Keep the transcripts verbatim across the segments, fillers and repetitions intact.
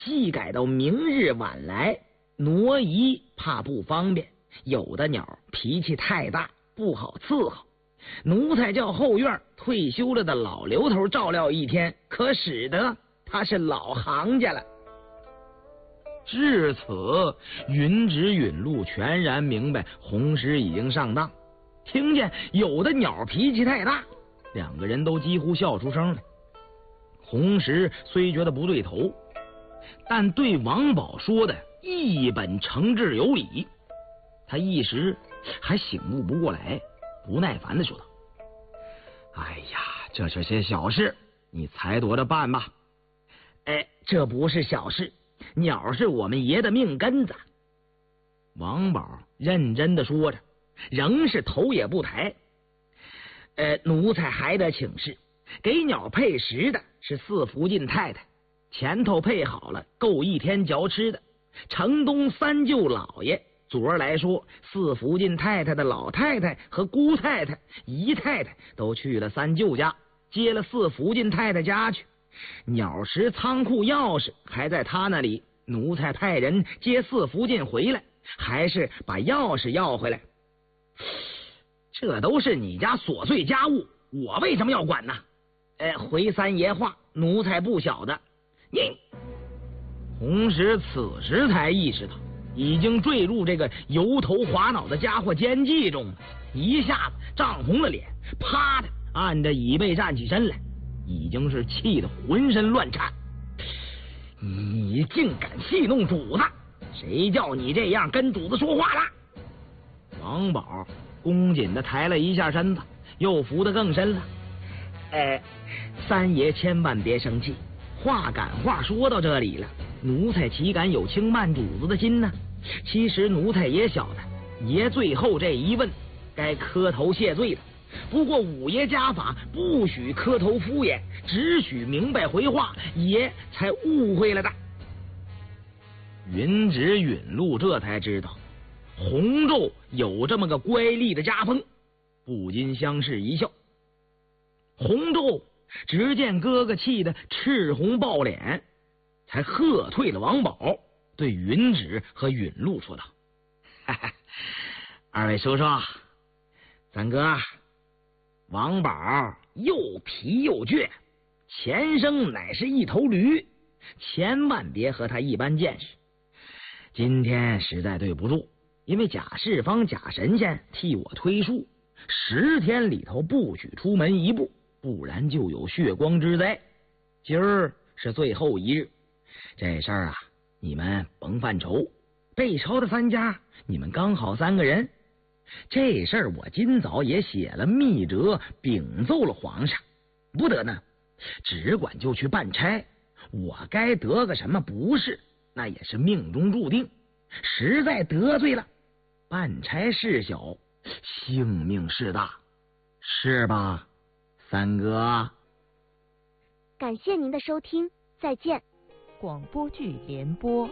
既改到明日晚来，挪移怕不方便。有的鸟脾气太大，不好伺候。奴才叫后院退休了的老刘头照料一天，可使得他是老行家了。至此，云直允路全然明白红石已经上当。听见有的鸟脾气太大，两个人都几乎笑出声来。红石虽觉得不对头，但对王宝说的一本诚挚有理，他一时还醒悟不过来，不耐烦的说道：哎呀，这是些小事，你裁夺着办吧。哎，这不是小事，鸟是我们爷的命根子。王宝认真的说着，仍是头也不抬。呃，奴才还得请示，给鸟配食的是四福晋太太，前头配好了，够一天嚼吃的。城东三舅老爷昨儿来说，四福晋太太的老太太和姑太太、姨太太都去了三舅家，接了四福晋太太家去。鸟食仓库钥匙还在他那里，奴才派人接四福晋回来，还是把钥匙要回来。这都是你家琐碎家务，我为什么要管呢？呃，回三爷话，奴才不晓得。你红石此时才意识到，已经坠入这个油头滑脑的家伙奸计中了，一下子涨红了脸，啪的按着椅背站起身来，已经是气得浑身乱颤。你竟敢戏弄主子，谁叫你这样跟主子说话的？王宝恭谨的抬了一下身子，又伏得更深了。哎，三爷千万别生气，话赶话说到这里了，奴才岂敢有轻慢主子的心呢？其实奴才也晓得，爷最后这一问该磕头谢罪了。不过五爷家法不许磕头敷衍，只许明白回话，爷才误会了的。云直允路这才知道红昼有这么个乖戾的家风，不禁相视一笑。红昼只见哥哥气得赤红爆脸，才喝退了王宝，对云直和允路说道：哈哈，二位叔叔，三哥，王宝又皮又倔，前生乃是一头驴，千万别和他一般见识。今天实在对不住，因为贾世芳贾神仙替我推数，十天里头不许出门一步，不然就有血光之灾。今儿是最后一日，这事儿啊，你们甭犯愁。北朝的三家，你们刚好三个人。这事儿我今早也写了密折，禀奏了皇上，不得呢，只管就去办差。我该得个什么不是，那也是命中注定。实在得罪了，办差事小，性命事大，是吧，三哥？ 感谢您的收听，再见。 广播剧联播。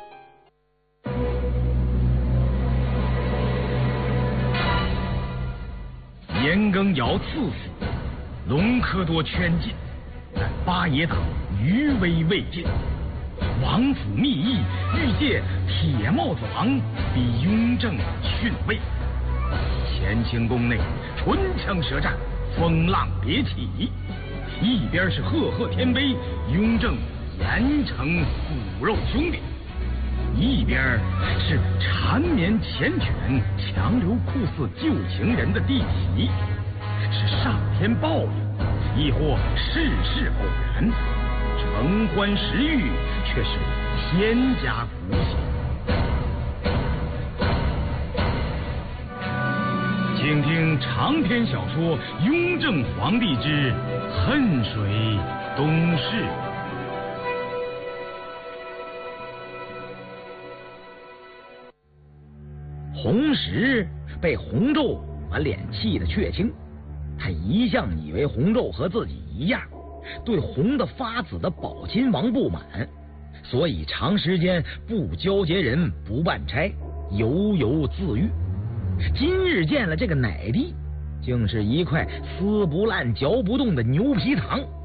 年羹尧赐死，隆科多圈禁，但八爷党余威未尽。王府密议，欲借铁帽子王逼雍正逊位。乾清宫内唇枪舌战，风浪迭起。一边是赫赫天威，雍正严惩骨肉兄弟；一边是缠绵缱绻，强留酷似旧情人的弟媳。是上天报应，亦或世事偶然？承欢食欲，却是天家福气。请听长篇小说《雍正皇帝之恨水东逝》。 红石被红昼把脸气得却青，他一向以为红昼和自己一样，对红的发紫的宝亲王不满，所以长时间不交接人，不办差，犹犹自郁。今日见了这个奶弟，竟是一块撕不烂嚼不动的牛皮糖。